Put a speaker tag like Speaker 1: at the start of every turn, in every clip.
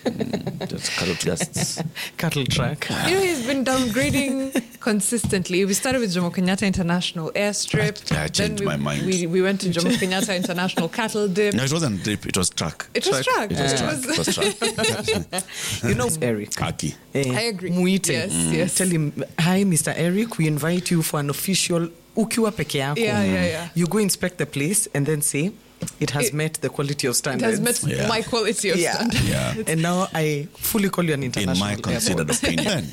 Speaker 1: Just
Speaker 2: cattle truck.
Speaker 3: He's been downgrading consistently. We started with Jomo Kenyatta International Airstrip.
Speaker 1: I changed my mind.
Speaker 3: We went to Jomo Kenyatta International Cattle Dip.
Speaker 1: No, it wasn't dip, it was truck.
Speaker 3: It was truck.
Speaker 1: It was truck.
Speaker 2: You know, Eric.
Speaker 1: Aki.
Speaker 3: I agree.
Speaker 2: Muite.
Speaker 3: Yes.
Speaker 2: Tell him, hi, Mr. Eric, we invite you for an official ukiwa peke yako.
Speaker 3: Yeah.
Speaker 2: You go inspect the place and then say, it has met the quality of
Speaker 3: It
Speaker 2: standards.
Speaker 3: has met my quality of standards.
Speaker 1: Yeah.
Speaker 2: And now I fully call you an international
Speaker 1: In my considered opinion.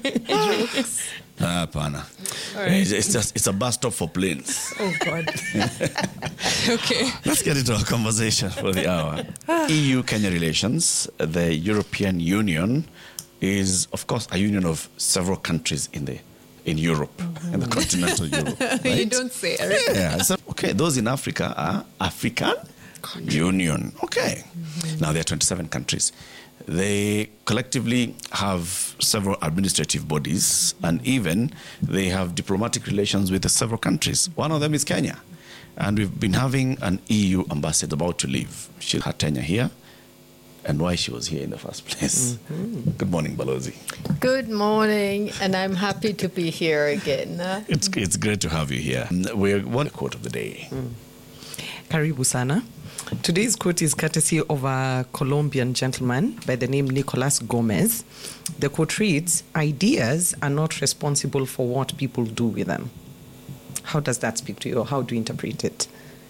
Speaker 1: Hapana. It's a bus stop for planes.
Speaker 3: Oh, God. Okay.
Speaker 1: Let's get into our conversation for the hour. EU-Kenya relations. The European Union is, of course, a union of several countries in Europe, in the continental Europe. Right?
Speaker 3: You don't say, Eric.
Speaker 1: Yeah. So, okay, those in Africa are African Union. Okay. Now there are 27 countries. They collectively have several administrative bodies, and even they have diplomatic relations with several countries. One of them is Kenya. And we've been having an EU ambassador about to leave. She had tenure here, and why she was here in the first place. Good morning, Balozi.
Speaker 4: Good morning, and I'm happy to be here again.
Speaker 1: It's great to have you here. We're one quote of the day.
Speaker 2: Karibu sana. Today's quote is courtesy of a Colombian gentleman by the name Nicolas Gomez. The quote reads, "Ideas are not responsible for what people do with them." How does that speak to you, or how do you interpret it?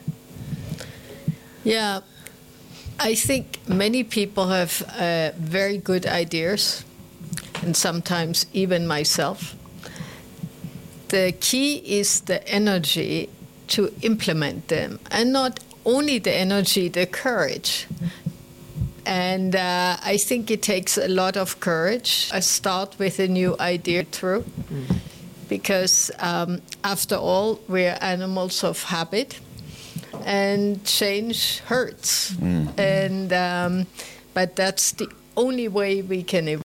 Speaker 4: Yeah, I think many people have very good ideas, and sometimes even myself. The key is the energy to implement them, and not only the energy, the courage. And I think it takes a lot of courage. I start with a new idea through, because after all, we're animals of habit, and change hurts. And but that's the only way we can evolve.